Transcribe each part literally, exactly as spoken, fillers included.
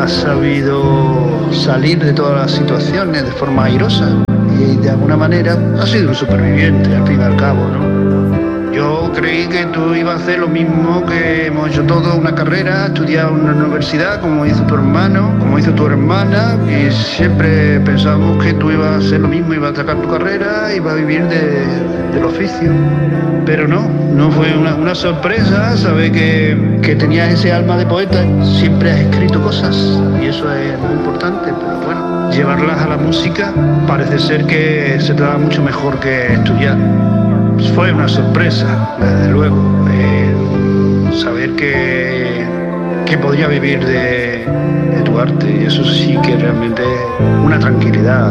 ha sabido salir de todas las situaciones de forma airosa y de alguna manera ha sido un superviviente al fin y al cabo, ¿no? Yo creí que tú ibas a hacer lo mismo que hemos hecho todos, una carrera, estudiar en una universidad como hizo tu hermano, como hizo tu hermana, y siempre pensamos que tú ibas a hacer lo mismo, ibas a sacar tu carrera, ibas a vivir de, del oficio. Pero no, no fue una, una sorpresa saber que, que tenías ese alma de poeta, siempre has escrito cosas y eso es muy importante, pero bueno, llevarlas a la música parece ser que se te da mucho mejor que estudiar. Fue una sorpresa, desde luego, eh, saber que, que podía vivir de, de tu arte, y eso sí que realmente es una tranquilidad.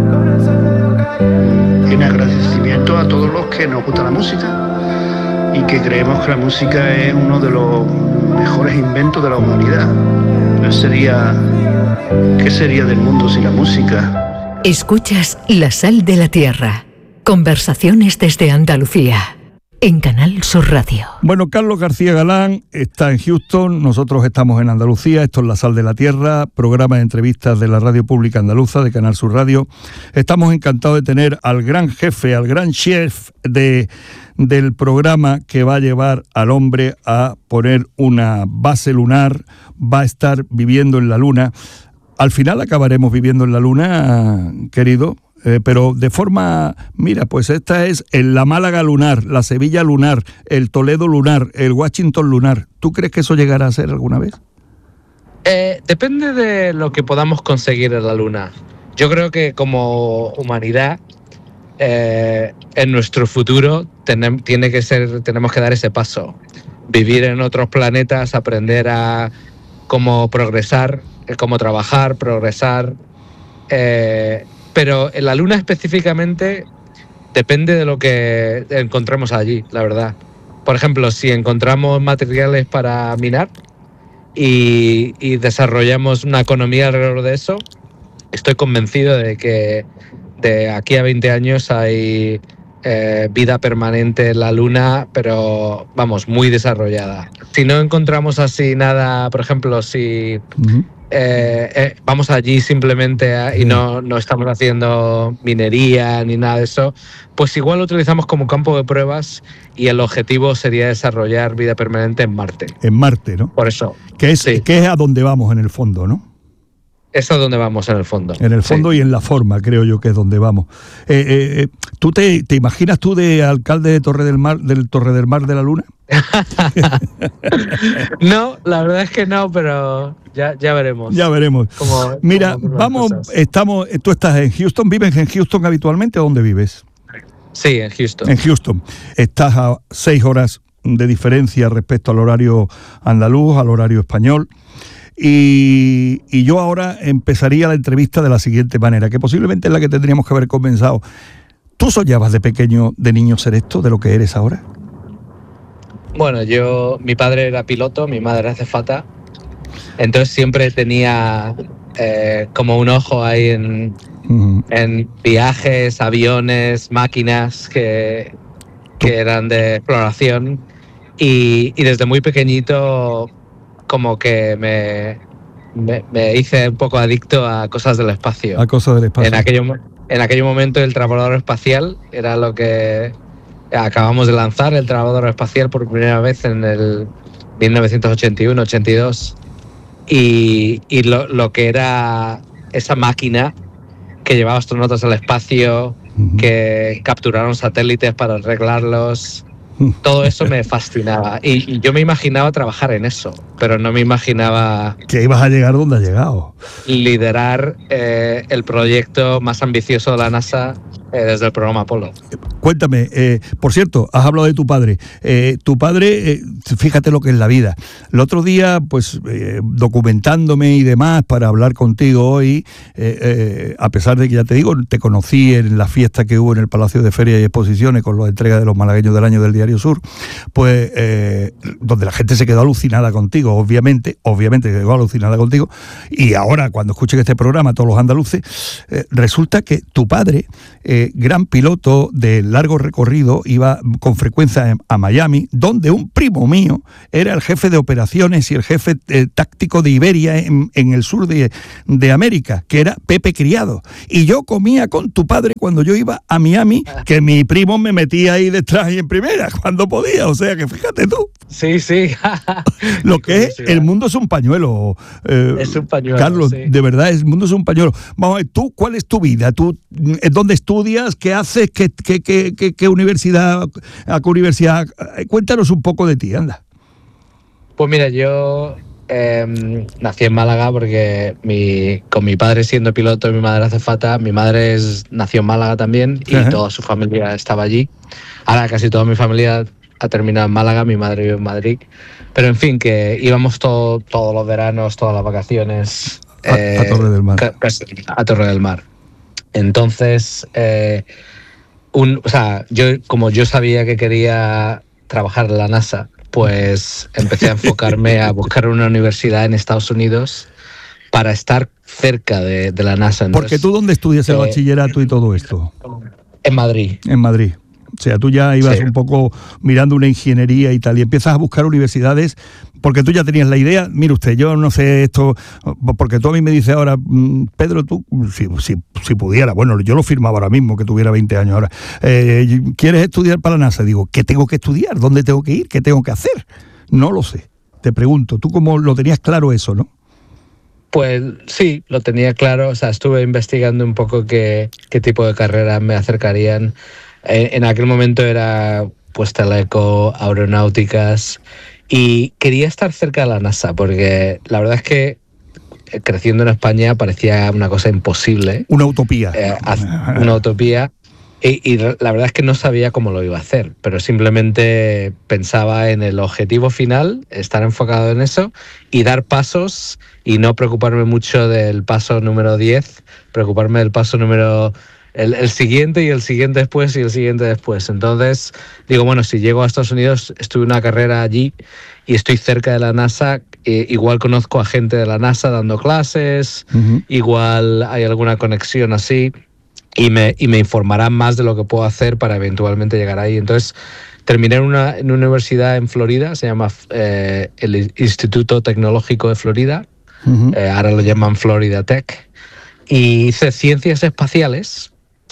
En agradecimiento a todos los que nos gusta la música y que creemos que la música es uno de los mejores inventos de la humanidad. ¿Qué sería, qué sería del mundo sin la música? Escuchas La Sal de la Tierra. Conversaciones desde Andalucía, en Canal Sur Radio. Bueno, Carlos García Galán está en Houston, nosotros estamos en Andalucía, esto es La Sal de la Tierra, programa de entrevistas de la Radio Pública Andaluza, de Canal Sur Radio. Estamos encantados de tener al gran jefe, al gran chef de, del programa que va a llevar al hombre a poner una base lunar, va a estar viviendo en la luna. Al final acabaremos viviendo en la luna, querido. Eh, pero de forma, mira, pues esta es el, la Málaga lunar, la Sevilla lunar, el Toledo lunar, el Washington lunar. ¿Tú crees que eso llegará a ser alguna vez? Eh, depende de lo que podamos conseguir en la luna. Yo creo que como humanidad, eh, en nuestro futuro tenem, tiene que ser, tenemos que dar ese paso. Vivir en otros planetas, aprender a cómo progresar, cómo trabajar, progresar. Eh, Pero en la Luna específicamente depende de lo que encontremos allí, la verdad. Por ejemplo, si encontramos materiales para minar y, y desarrollamos una economía alrededor de eso, estoy convencido de que de aquí a veinte años hay eh, vida permanente en la Luna, pero vamos, muy desarrollada. Si no encontramos así nada, por ejemplo, si... Uh-huh. Eh, eh, vamos allí simplemente a, y no, no estamos haciendo minería ni nada de eso, pues igual lo utilizamos como campo de pruebas y el objetivo sería desarrollar vida permanente en Marte. En Marte, ¿no? Por eso. Que es, sí. que es a donde vamos en el fondo, ¿no? Es a donde vamos en el fondo. En el fondo sí. Y en la forma, creo yo que es donde vamos. Eh, eh, ¿Tú te, te imaginas tú de alcalde de Torre del Mar, del Torre del Mar de la Luna? No, la verdad es que no, pero ya, ya veremos. Ya veremos. Cómo, Mira, cómo vamos, estamos, tú estás en Houston, ¿vives en Houston habitualmente o dónde vives? Sí, en Houston. En Houston. Estás a seis horas de diferencia respecto al horario andaluz, al horario español. Y, y yo ahora empezaría la entrevista de la siguiente manera, que posiblemente es la que tendríamos que haber comenzado. ¿Tú soñabas de pequeño, de niño, ser esto, de lo que eres ahora? Bueno, yo, mi padre era piloto, mi madre azafata, entonces siempre tenía eh, como un ojo ahí en, uh-huh. en viajes, aviones, máquinas que, que eran de exploración y, y desde muy pequeñito como que me, me, me hice un poco adicto a cosas del espacio. A cosas del espacio. En aquello, en aquel momento el transbordador espacial era lo que acabamos de lanzar, el transbordador espacial por primera vez en el mil novecientos ochenta y uno ochenta y dos y, y lo, lo que era esa máquina que llevaba astronautas al espacio, uh-huh. que capturaron satélites para arreglarlos. Todo eso me fascinaba y, y yo me imaginaba trabajar en eso, pero no me imaginaba que ibas a llegar donde has llegado. Liderar eh, el proyecto más ambicioso de la NASA eh, desde el programa Apolo. Cuéntame, eh, por cierto, has hablado de tu padre. Eh, tu padre, eh, fíjate lo que es la vida. El otro día, pues, eh, documentándome y demás para hablar contigo hoy, eh, eh, a pesar de que ya te digo, te conocí en la fiesta que hubo en el Palacio de Ferias y Exposiciones con la entrega de los malagueños del año del Diario Sur, pues, eh, donde la gente se quedó alucinada contigo. yo obviamente, obviamente que quedo alucinada contigo, y ahora cuando escuchen este programa todos los andaluces, eh, resulta que tu padre, eh, gran piloto de largo recorrido, iba con frecuencia a Miami, donde un primo mío era el jefe de operaciones y el jefe eh, táctico de Iberia en, en el sur de, de América, que era Pepe Criado. Y yo comía con tu padre cuando yo iba a Miami, que mi primo me metía ahí detrás y en primera, cuando podía. O sea que fíjate tú. Sí, sí. Lo que es, el mundo es un pañuelo. Eh, es un pañuelo, Carlos, sí. De verdad, el mundo es un pañuelo. Vamos a ver, ¿tú cuál es tu vida? ¿Tú dónde estudias? ¿Qué haces? ¿Qué, qué, qué, qué, qué universidad? ¿A qué universidad? Cuéntanos un poco de ti, anda. Pues mira, yo eh, nací en Málaga porque mi, con mi padre siendo piloto y mi madre azafata, mi madre es, nació en Málaga también y uh-huh. toda su familia estaba allí. Ahora casi toda mi familia ha terminado en Málaga, mi madre vive en Madrid. Pero en fin, que íbamos todo, todos los veranos, todas las vacaciones a, eh, a Torre del Mar. A Torre del Mar. Entonces, eh, un, o sea, yo como yo sabía que quería trabajar en la NASA, pues empecé a enfocarme a buscar una universidad en Estados Unidos para estar cerca de, de la NASA. Entonces, porque tú dónde estudias el eh, bachillerato y todo esto? En Madrid. En Madrid. O sea, tú ya ibas sí. un poco mirando una ingeniería y tal, y empiezas a buscar universidades, porque tú ya tenías la idea. Mire usted, yo no sé esto, porque tú a mí me dices ahora, Pedro, tú, si, si, si pudiera, bueno, yo lo firmaba ahora mismo, que tuviera veinte años ahora, eh, ¿quieres estudiar para la NASA? Digo, ¿qué tengo que estudiar? ¿Dónde tengo que ir? ¿Qué tengo que hacer? No lo sé. Te pregunto, ¿tú cómo lo tenías claro eso, no? Pues sí, lo tenía claro. O sea, estuve investigando un poco qué, qué tipo de carreras me acercarían. En aquel momento era pues teleco, aeronáuticas, y quería estar cerca de la NASA porque la verdad es que creciendo en España parecía una cosa imposible. Una utopía. Eh, una utopía. Y, y la verdad es que no sabía cómo lo iba a hacer, pero simplemente pensaba en el objetivo final, estar enfocado en eso y dar pasos y no preocuparme mucho del paso número diez, preocuparme del paso número... El, el siguiente y el siguiente después y el siguiente después. Entonces, digo, bueno, si llego a Estados Unidos, estuve una carrera allí y estoy cerca de la NASA, eh, igual conozco a gente de la NASA dando clases, uh-huh. igual hay alguna conexión así y me, y me informarán más de lo que puedo hacer para eventualmente llegar ahí. Entonces, terminé en una, en una universidad en Florida, se llama eh, el Instituto Tecnológico de Florida, uh-huh. eh, ahora lo llaman Florida Tech, y hice ciencias espaciales.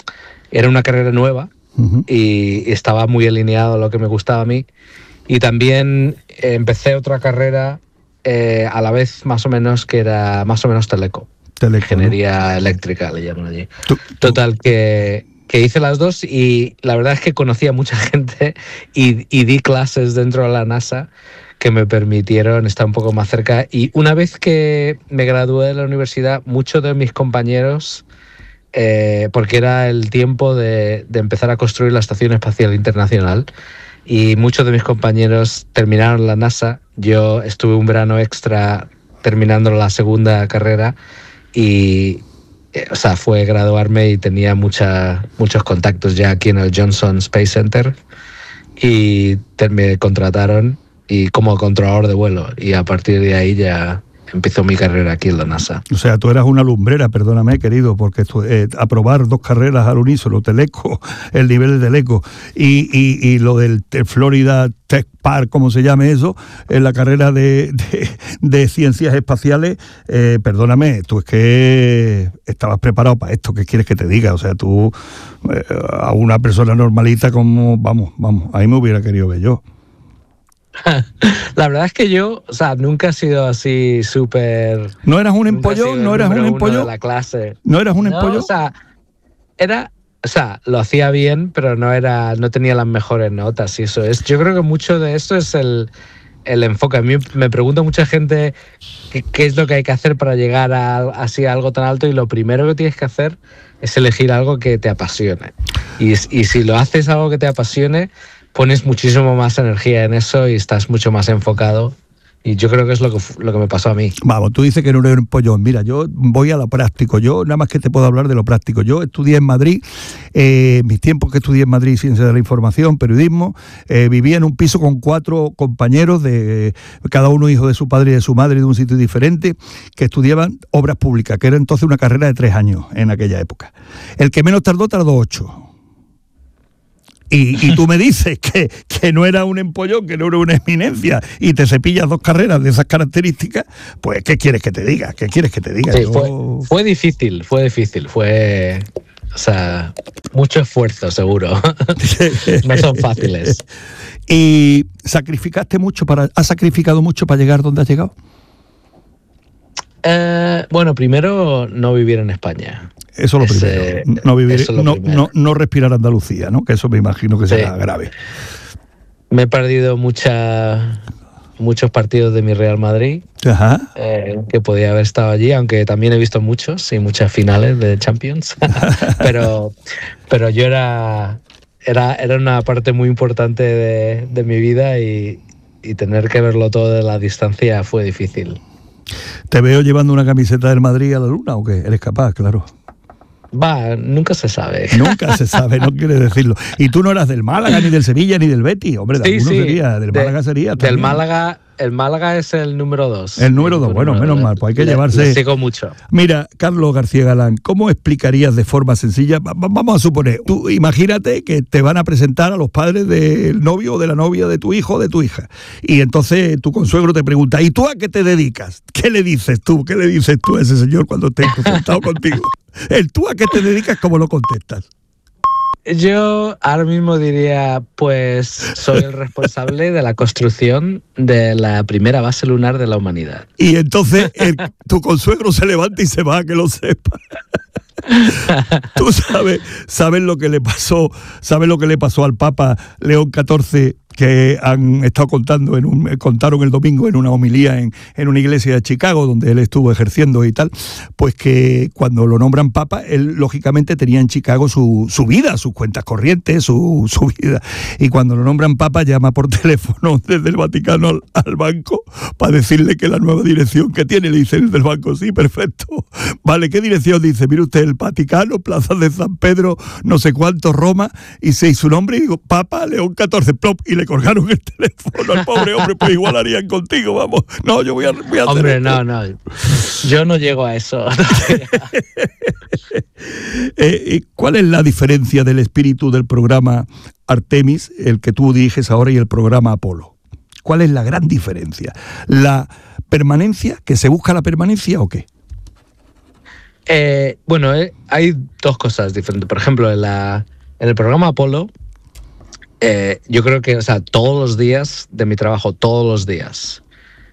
Era una carrera nueva uh-huh. y estaba muy alineado a lo que me gustaba a mí. Y también eh, empecé otra carrera eh, a la vez más o menos que era más o menos teleco. teleco Ingeniería ¿no? eléctrica le llaman allí. ¿Tú, tú? Total, que, que hice las dos y la verdad es que conocí a mucha gente y, y di clases dentro de la NASA que me permitieron estar un poco más cerca. Y una vez que me gradué de la universidad, muchos de mis compañeros... Eh, porque era el tiempo de, de empezar a construir la Estación Espacial Internacional y muchos de mis compañeros terminaron la NASA. Yo estuve un verano extra terminando la segunda carrera y eh, o sea, fue graduarme y tenía mucha, muchos contactos ya aquí en el Johnson Space Center y te, me contrataron y como controlador de vuelo y a partir de ahí ya... empezó mi carrera aquí en la NASA. O sea, tú eras una lumbrera, perdóname, querido, porque tú, eh, aprobar dos carreras al unísono, teleco, el nivel de teleco, y, y, y lo del Florida Tech Park, como se llame eso, en la carrera de, de, de ciencias espaciales, eh, perdóname, tú es que estabas preparado para esto, ¿qué quieres que te diga? O sea, tú, eh, a una persona normalita como, vamos, vamos, ahí me hubiera querido ver yo. La verdad es que yo, o sea, nunca he sido así súper... ¿No eras un empollón? ¿No eras un empollón? De la clase. ¿No eras un empollón? No, o sea, era... O sea, lo hacía bien, pero no era, no tenía las mejores notas y eso es. Yo creo que mucho de esto es el, el enfoque. A mí me pregunta mucha gente qué, qué es lo que hay que hacer para llegar a, así a algo tan alto y lo primero que tienes que hacer es elegir algo que te apasione. Y, y si lo haces algo que te apasione, pones muchísimo más energía en eso y estás mucho más enfocado Y yo creo que es lo que, lo que me pasó a mí. Vamos, tú dices que no eres un pollón. Mira, yo voy a lo práctico. Yo nada más que te puedo hablar de lo práctico. Yo estudié en Madrid, eh, mis tiempos que estudié en Madrid, Ciencia de la Información, Periodismo, eh, vivía en un piso con cuatro compañeros, de cada uno hijo de su padre y de su madre, de un sitio diferente, que estudiaban obras públicas, que era entonces una carrera de tres años en aquella época. El que menos tardó, tardó ocho. Y, y tú me dices que, que no era un empollón, que no era una eminencia, y te cepillas dos carreras de esas características, pues ¿qué quieres que te diga? ¿Qué quieres que te diga? Sí, Yo... fue, fue difícil, fue difícil, fue... O sea, mucho esfuerzo, seguro. No son fáciles. ¿Y sacrificaste mucho para, has sacrificado mucho para llegar donde has llegado? Eh, bueno, primero no vivir en España. Eso es lo Ese, primero. No, vivir, eso es lo no, primero. no, no respirar Andalucía, ¿no? Que eso me imagino que será Sí. grave. Me he perdido mucha, muchos partidos de mi Real Madrid, Ajá. eh, que podía haber estado allí, aunque también he visto muchos y muchas finales de Champions. pero, pero yo era, era, era una parte muy importante de, de mi vida y, y tener que verlo todo de la distancia fue difícil. ¿Te veo llevando una camiseta del Madrid a la luna o qué? Eres capaz, claro. Va, nunca se sabe. Nunca se sabe, no quiere decirlo. Y tú no eras del Málaga, ni del Sevilla, ni del Betis. Hombre, de Sí, alguno sí, sería, del de- Málaga sería. Del también. Málaga, el Málaga es el número dos. El número dos, bueno, menos mal, pues hay que Le- llevarse- le sigo mucho. Mira, Carlos García Galán, ¿cómo explicarías de forma sencilla? Va- va- Vamos a suponer, tú imagínate que te van a presentar a los padres del novio o de la novia de tu hijo o de tu hija. Y entonces tu consuegro te pregunta, ¿y tú a qué te dedicas? ¿Qué le dices tú? ¿Qué le dices tú a ese señor cuando esté confrontado contigo? El tú a qué te dedicas, ¿cómo lo contestas? Yo ahora mismo diría, pues soy el responsable de la construcción de la primera base lunar de la humanidad. Y entonces el- tu consuegro se levanta y se va, que lo sepa. Tú sabes, sabes lo que le pasó, sabes lo que le pasó al Papa León catorce, que han estado contando en un, contaron el domingo en una homilía en, en una iglesia de Chicago donde él estuvo ejerciendo y tal, pues que cuando lo nombran Papa, él lógicamente tenía en Chicago su, su vida, sus cuentas corrientes, su, su vida, y cuando lo nombran Papa llama por teléfono desde el Vaticano al, al banco para decirle que la nueva dirección que tiene, le dice el del banco, sí, perfecto, vale, ¿qué dirección? Dice, mire usted, el Vaticano, Plaza de San Pedro, no sé cuánto, Roma, y se su nombre, y digo, Papa León catorce, plop, y le colgaron el teléfono al pobre hombre, pues igual harían contigo, vamos, no, yo voy a, voy a hacer Hombre, esto. no, no. Yo no llego a eso. Eh, ¿y ¿Cuál es la diferencia del espíritu del programa Artemis, el que tú diriges ahora, y el programa Apolo? ¿Cuál es la gran diferencia? ¿La permanencia, que se busca la permanencia o qué? Eh, bueno, eh, hay dos cosas diferentes. Por ejemplo, en, la, en el programa Apolo, eh, yo creo que, o sea, todos los días de mi trabajo, todos los días,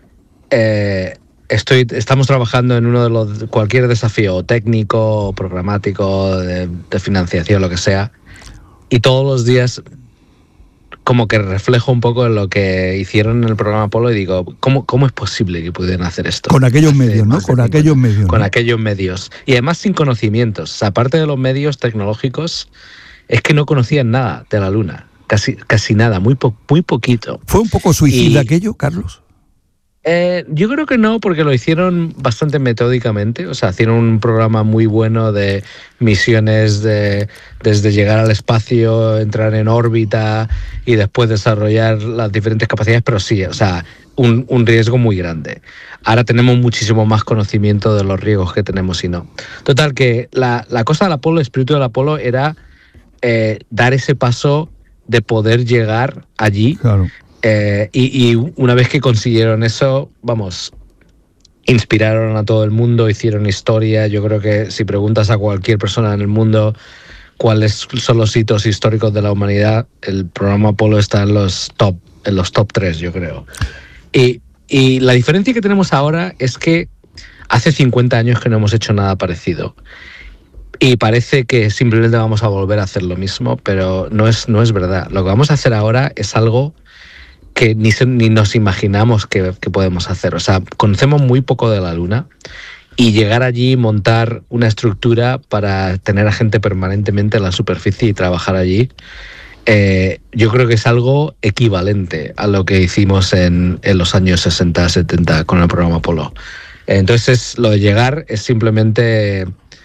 eh, estoy, estamos trabajando en uno de los, cualquier desafío técnico, programático, de, de financiación, lo que sea, y todos los días como que reflejo un poco lo que hicieron en el programa Apolo y digo, ¿cómo, cómo es posible que pudieran hacer esto? Con aquellos Hace medios, ¿no? más de Con cincuenta aquellos medios. Con ¿no? aquellos medios. Y además sin conocimientos. O sea, aparte de los medios tecnológicos, es que no conocían nada de la Luna. Casi, casi nada, muy, po muy poquito. ¿Fue un poco suicida Y- aquello, Carlos? Eh, yo creo que no, porque lo hicieron bastante metódicamente. O sea, hicieron un programa muy bueno de misiones de, desde llegar al espacio, entrar en órbita y después desarrollar las diferentes capacidades, pero sí, o sea, un, un riesgo muy grande. Ahora tenemos muchísimo más conocimiento de los riesgos que tenemos y no. Total, que la, la cosa del Apolo, el espíritu del Apolo era eh, dar ese paso de poder llegar allí. Claro. Eh, y, y una vez que consiguieron eso, vamos, inspiraron a todo el mundo, hicieron historia. Yo creo que si preguntas a cualquier persona en el mundo cuáles son los hitos históricos de la humanidad, el programa Apolo está en los top, en los top tres, yo creo. Y, y la diferencia que tenemos ahora es que hace cincuenta años que no hemos hecho nada parecido. Y parece que simplemente vamos a volver a hacer lo mismo, pero no es, no es verdad. Lo que vamos a hacer ahora es algo que ni, se, ni nos imaginamos que, que podemos hacer. O sea, conocemos muy poco de la Luna y llegar allí, montar una estructura para tener a gente permanentemente en la superficie y trabajar allí, eh, yo creo que es algo equivalente a lo que hicimos en, en los años sesenta, setenta con el programa Apolo. Entonces, lo de llegar es simplemente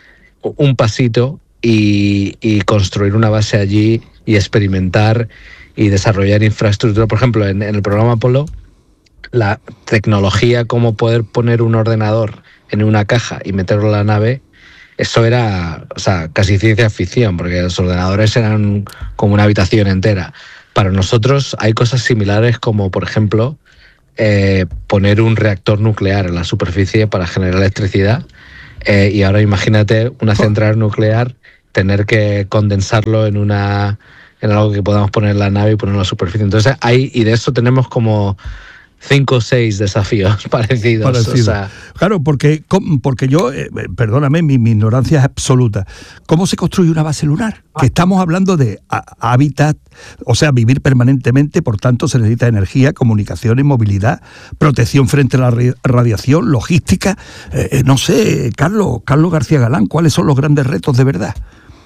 un pasito y, y construir una base allí y experimentar y desarrollar infraestructura. Por ejemplo, en, en el programa Apolo, la tecnología como poder poner un ordenador en una caja y meterlo en la nave, eso era, o sea, casi ciencia ficción, porque los ordenadores eran como una habitación entera. Para nosotros hay cosas similares como, por ejemplo, eh, poner un reactor nuclear en la superficie para generar electricidad. Eh, y ahora imagínate una central nuclear, tener que condensarlo en una en algo que podamos poner en la nave y ponerlo en la superficie. Entonces hay, y de eso tenemos como cinco o seis desafíos parecidos. Parecido. O sea, claro, porque, porque yo, eh, perdóname, mi, mi ignorancia es absoluta. ¿Cómo se construye una base lunar? Que estamos hablando de a, hábitat, o sea, vivir permanentemente, por tanto se necesita energía, comunicaciones, movilidad, protección frente a la radiación, logística. Eh, no sé, Carlos, Carlos García Galán, ¿cuáles son los grandes retos de verdad?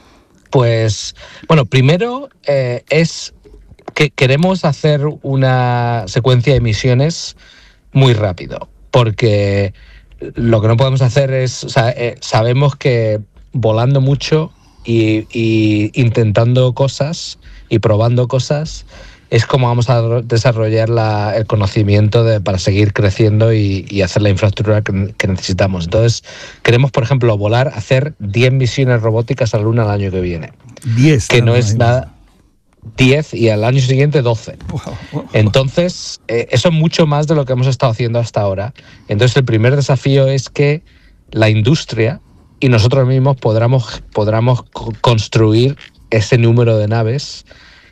Pues, bueno, primero eh, es que queremos hacer una secuencia de misiones muy rápido, porque lo que no podemos hacer es, o sea, eh, sabemos que volando mucho y, y intentando cosas y probando cosas es como vamos a desarrollar la, el conocimiento de, para seguir creciendo y, y hacer la infraestructura que, que necesitamos. Entonces, queremos, por ejemplo, volar, hacer diez misiones robóticas a la Luna el año que viene. diez. Que no es nada... diez y al año siguiente doce. Entonces, eh, eso es mucho más de lo que hemos estado haciendo hasta ahora. Entonces, el primer desafío es que la industria y nosotros mismos podamos, podamos construir ese número de naves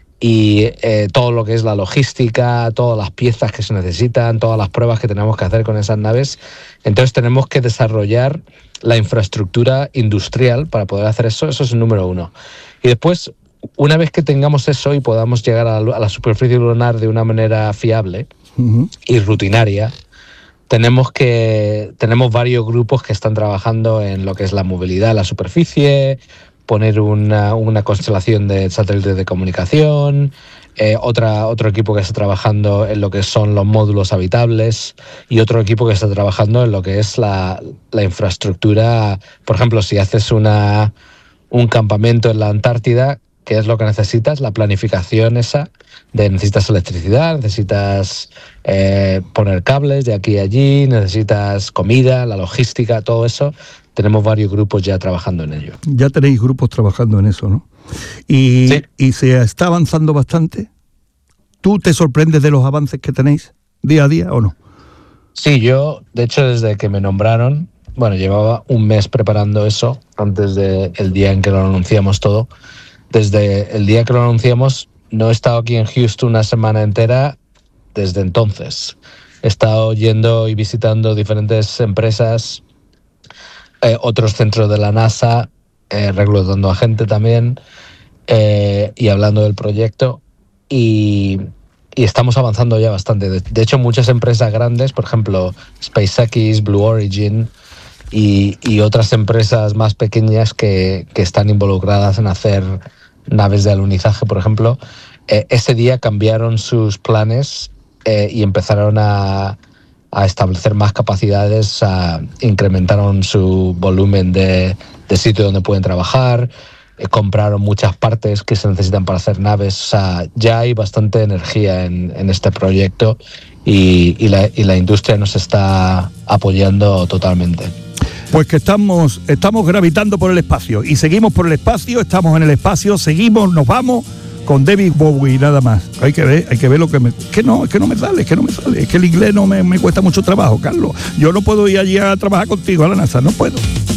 y eh, todo lo que es la logística, todas las piezas que se necesitan, todas las pruebas que tenemos que hacer con esas naves. Entonces, tenemos que desarrollar la infraestructura industrial para poder hacer eso. Eso es el número uno. Y después, una vez que tengamos eso y podamos llegar a la, a la superficie lunar de una manera fiable uh-huh. y rutinaria, tenemos que tenemos varios grupos que están trabajando en lo que es la movilidad en la superficie, poner una, una constelación de satélites de comunicación, eh, otra, otro equipo que está trabajando en lo que son los módulos habitables y otro equipo que está trabajando en lo que es la, la infraestructura. Por ejemplo, si haces una, un campamento en la Antártida, ¿qué es lo que necesitas? La planificación esa de necesitas electricidad, necesitas eh, poner cables de aquí a allí, necesitas comida, la logística, todo eso. Tenemos varios grupos ya trabajando en ello. Ya tenéis grupos trabajando en eso, ¿no? Y, sí. y se está avanzando bastante. ¿Tú te sorprendes de los avances que tenéis día a día o no? Sí, yo, de hecho, desde que me nombraron, bueno, llevaba un mes preparando eso antes del día en que lo anunciamos todo. Desde el día que lo anunciamos, no he estado aquí en Houston una semana entera desde entonces. He estado yendo y visitando diferentes empresas, eh, otros centros de la NASA, eh, reclutando a gente también eh, y hablando del proyecto. Y, y estamos avanzando ya bastante. De, de hecho, muchas empresas grandes, por ejemplo, SpaceX, Blue Origin y, y otras empresas más pequeñas que, que están involucradas en hacer naves de alunizaje, por ejemplo, eh, ese día cambiaron sus planes eh, y empezaron a, a establecer más capacidades, a, incrementaron su volumen de, de sitio donde pueden trabajar, eh, compraron muchas partes que se necesitan para hacer naves. O sea, ya hay bastante energía en, en este proyecto y, y, la, y la industria nos está apoyando totalmente. Pues que estamos, estamos gravitando por el espacio y seguimos por el espacio, estamos en el espacio, seguimos, nos vamos con David Bowie nada más. Hay que ver, hay que ver lo que me... Que no, es que no me sale, es que no me sale, es que el inglés no me, me cuesta mucho trabajo, Carlos. Yo no puedo ir allí a trabajar contigo a la NASA, no puedo.